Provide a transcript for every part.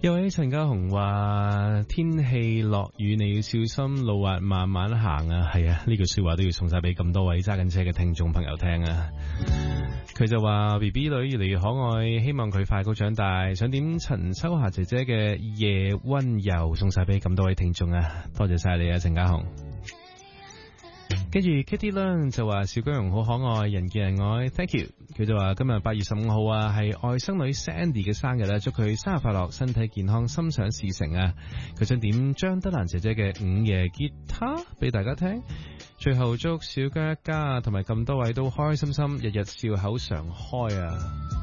有位陳家雄話天氣落雨你要小心路滑慢慢行啊，係啊，呢句說話都要送晒俾咁多位揸緊車嘅聽眾朋友聽啊。佢就話 BB 女越嚟越可愛，希望佢快高長大，想點陳秋霞姐姐嘅夜溫柔送晒俾咁多位聽眾啊，多謝晒你啊陳家雄。跟住 Kitty Lang 就話小姜蓉好可愛，人見人愛 Thank you。 佢就話今日8月15號啊係外甥女 Sandy 嘅生日啦，祝佢生日快樂，身體健康，心想事成啊。佢想點張德蘭姐姐嘅午夜吉他俾大家聽，最後祝小姜一家同埋咁多位都開開心心，日日笑口常開啊。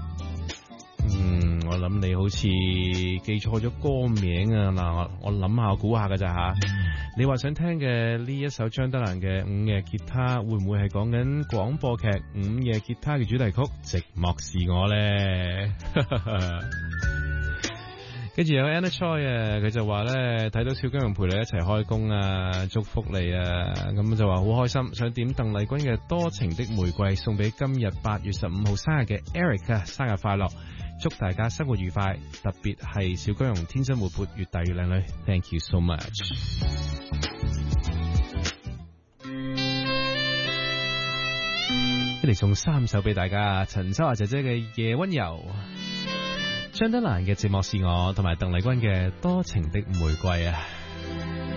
我諗你好似記錯咗歌名啊。嗱，我諗下，我估下㗎咋吓。你話想聽嘅呢一首張德蘭嘅午夜吉他，會唔會係講緊廣播劇午夜吉他嘅主題曲《寂寞是我》呢？跟住有 Anna Choi 啊，佢就話呢，睇到小姜蓉陪你一齊開工啊，祝福你啊，咁就話好開心，想點鄧麗君嘅《多情的玫瑰》送俾今日8月15號生日嘅 Eric 啊，生日快樂！祝大家生活愉快，特別係小姜蓉天真活潑，越大越靚女。Thank you so much。一嚟送3首俾大家，陳秋霞姐姐嘅《夜溫柔》，張德蘭嘅《寂寞是我》，同埋鄧麗君嘅《多情的玫瑰》啊。